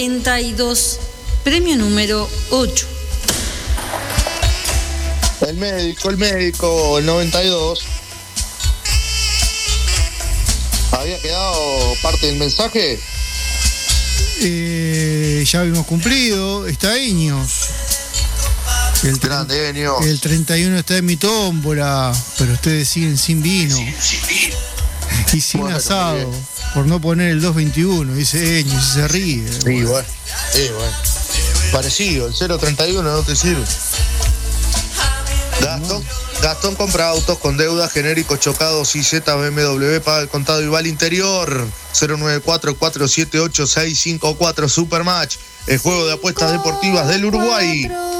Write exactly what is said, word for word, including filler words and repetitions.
treinta y dos, premio número ocho. El médico, el médico, el noventa y dos. ¿Había quedado parte del mensaje? Eh, ya habíamos cumplido. Está Eños. El Grande, Eños. El treinta y uno está en mi tómbola, pero ustedes siguen sin vino. Y sin Bueno, asado. Por no poner el dos veintiuno, dice Eños y se ríe. Sí, bueno. bueno. Sí, bueno. Parecido, el cero treinta y uno no te sirve. Gastón, Gastón compra autos con deuda, genéricos chocados y Z B M W, paga el contado y va al interior. cero nueve cuatro, cuatro siete ocho, seis cinco cuatro, Supermatch, el juego de apuestas deportivas del Uruguay.